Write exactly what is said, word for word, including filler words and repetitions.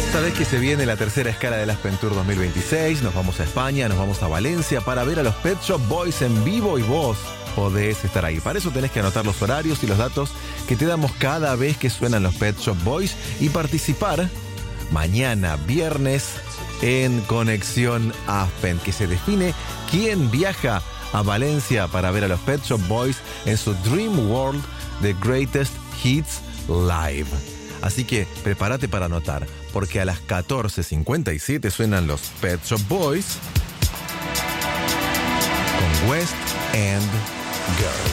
Sabés que se viene la tercera escala del Aspen Tour dos mil veintiséis. Nos vamos a España, nos vamos a Valencia para ver a los Pet Shop Boys en vivo y vos podés estar ahí. Para eso tenés que anotar los horarios y los datos que te damos cada vez que suenan los Pet Shop Boys y participar mañana, viernes, en Conexión Aspen, que se define quién viaja a Valencia para ver a los Pet Shop Boys en su Dream World The Greatest Hits Live. Así que prepárate para anotar, porque a las catorce cincuenta y siete suenan los Pet Shop Boys con West End Girl.